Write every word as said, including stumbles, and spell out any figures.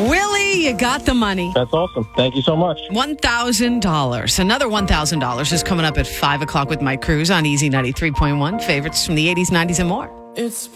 Willie, you got the money. That's awesome. Thank you so much. one thousand dollars. Another one thousand dollars is coming up at five o'clock with Mike Cruz on Easy ninety-three point one. Favorites from the eighties, nineties, and more. It's